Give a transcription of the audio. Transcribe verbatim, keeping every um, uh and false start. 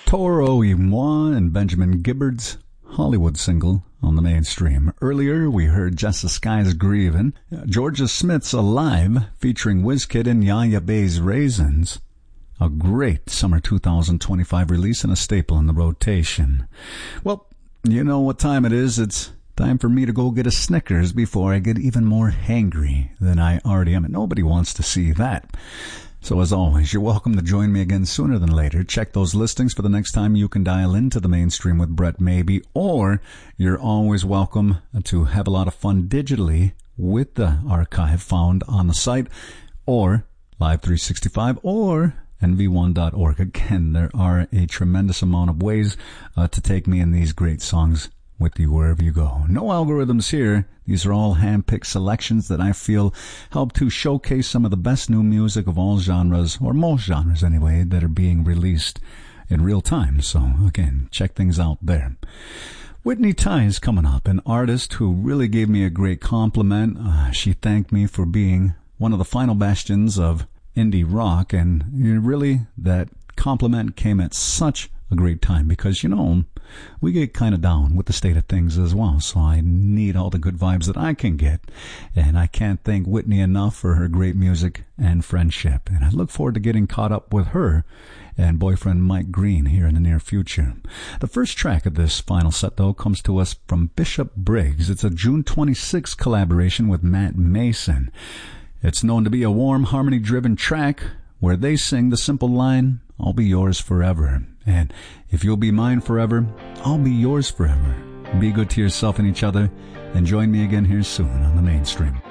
Toro y Moi and Benjamin Gibbard's Hollywood single on the mainstream. Earlier, we heard Just the Sky's Grievin', Georgia Smith's Alive, featuring WizKid and Yaya Bay's Raisins. A great summer two thousand twenty-five release and a staple in the rotation. Well, you know what time it is. It's time for me to go get a Snickers before I get even more hangry than I already am. And nobody wants to see that. So as always, you're welcome to join me again sooner than later. Check those listings for the next time you can dial into the mainstream with Brett Maybe, or you're always welcome to have a lot of fun digitally with the archive found on the site, or Live three sixty-five, or N V one dot org. Again, there are a tremendous amount of ways uh, to take me in these great songs with you wherever you go. No algorithms here. These are all hand-picked selections that I feel help to showcase some of the best new music of all genres, or most genres anyway, that are being released in real time. So, again, check things out there. Whitney Ty is coming up, an artist who really gave me a great compliment. Uh, she thanked me for being one of the final bastions of indie rock, and really that compliment came at such a great time because, you know, we get kind of down with the state of things as well, so I need all the good vibes that I can get, and I can't thank Whitney enough for her great music and friendship, and I look forward to getting caught up with her and boyfriend Mike Green here in the near future. The first track of this final set, though, comes to us from Bishop Briggs. It's a June twenty-sixth collaboration with Matt Mason. It's known to be a warm, harmony-driven track where they sing the simple line, "I'll be yours forever." And if you'll be mine forever, I'll be yours forever. Be good to yourself and each other, and join me again here soon on the mainstream.